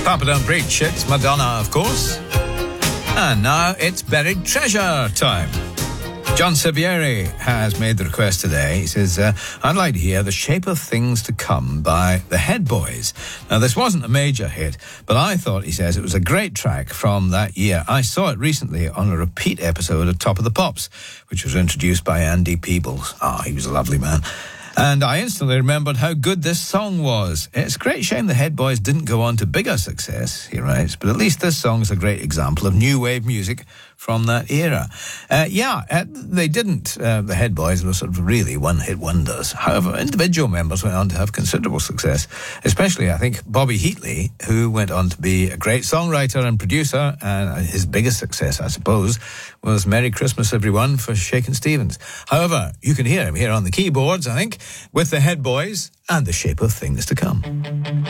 Papa Don't Preach, it's Madonna, of course. And now it's Buried Treasure time. John Sevieri has made the request today. He says, I'd like to hear The Shape of Things to Come by the Head Boys. Now, this wasn't a major hit, but I thought, he says, it was a great track from that year. I saw it recently on a repeat episode of Top of the Pops, which was introduced by Andy Peebles. He was a lovely man. And I instantly remembered how good this song was. It's a great shame the Head Boys didn't go on to bigger success, he writes, but at least this song is a great example of new wave music from that era. They didn't. The Head Boys were sort of really one-hit wonders. However, individual members went on to have considerable success, especially, I think, Bobby Heatley, who went on to be a great songwriter and producer, and his biggest success, I suppose, was Merry Christmas, Everyone for Shakin' Stevens. However, you can hear him here on the keyboards, I think, with the Head Boys and The Shape of Things to Come.